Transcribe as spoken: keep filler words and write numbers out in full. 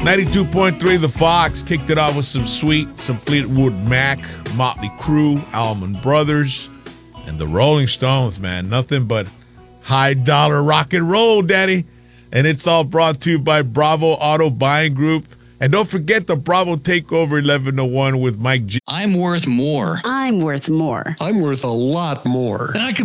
ninety-two point three The Fox kicked it off with some sweet, some Fleetwood Mac, Motley Crue, Allman Brothers, and the Rolling Stones, man. Nothing but high dollar rock and roll, daddy. And it's all brought to you by Bravo Auto Buying Group. And don't forget the Bravo Takeover eleven oh one with Mike G. I'm worth more. I'm worth more. I'm worth a lot more. And I could